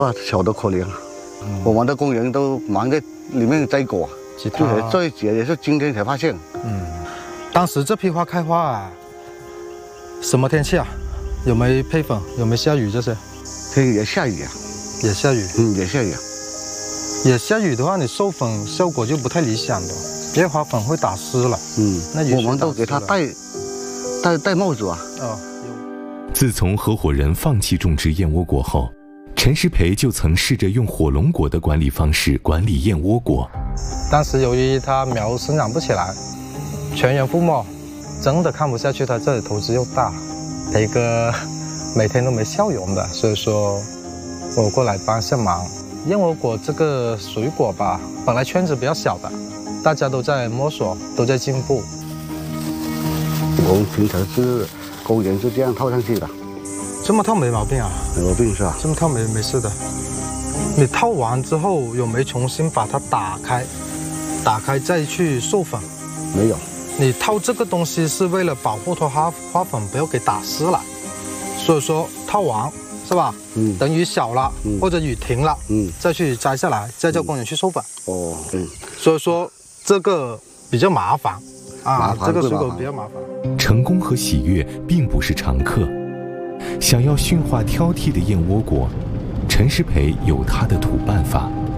小的可怜，我们的工人都忙在里面摘果，这一节也是今天才发现。 当时这批花开花什么天气啊？有没配粉？有没下雨这些？ 天也下雨啊， 也下雨。 也下雨。 也下雨的话，你授粉效果就不太理想的，叶花粉会打湿了。那我们都给它戴帽子啊。 自从合伙人放弃种植燕窝果后，陈师培就曾试着用火龙果的管理方式管理燕窝果。 当时由于它苗生长不起来，全员覆没，真的看不下去，它这里投资又大，培哥每天都没笑容的，所以说我过来帮下忙。燕窝果这个水果吧，本来圈子比较小的，大家都在摸索，都在进步。 我们平常是工人是这样套上去的， 这么套没毛病啊？ 没毛病是吧？ 这么套没事的。你套完之后有没重新把它打开再去授粉？ 没有。 你套这个东西是为了保护它花粉不要给打湿了，所以说套完是吧？等雨小了，或者雨停了，再去摘下来，再叫工人去授粉。所以说这个比较麻烦啊，这个水果比较麻烦。 成功和喜悦并不是常客，想要驯化挑剔的燕窝果，陈师培有他的土办法。